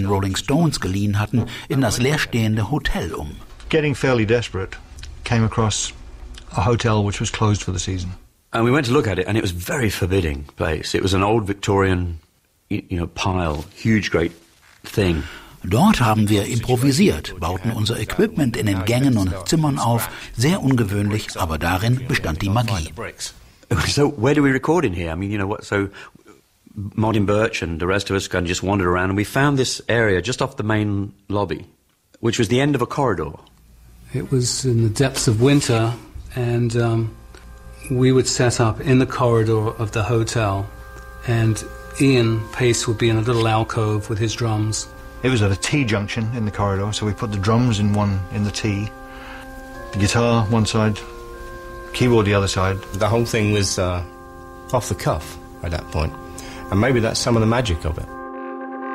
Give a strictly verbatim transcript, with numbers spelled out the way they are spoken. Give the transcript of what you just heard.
den Rolling Stones geliehen hatten, in das leerstehende Hotel um. Getting fairly desperate, came across a hotel which was closed for the season. And we went to look at it, and it was a very forbidding place. It was an old Victorian, you know, pile, huge, great thing. Dort haben wir improvisiert, bauten unser Equipment in den Gängen und Zimmern auf, sehr ungewöhnlich, aber darin bestand die Magie. So where do we record in here? I mean, you know what, so Martin Birch and the rest of us kind of just wandered around, and we found this area just off the main lobby, which was the end of a corridor. It was in the depths of winter, and um, we would set up in the corridor of the hotel, and Ian Pace would be in a little alcove with his drums. It was at a T-junction in the corridor, so we put the drums in one in the T, the guitar one side, keyboard the other side. The whole thing was uh, off the cuff at that point, and maybe that's some of the magic of it.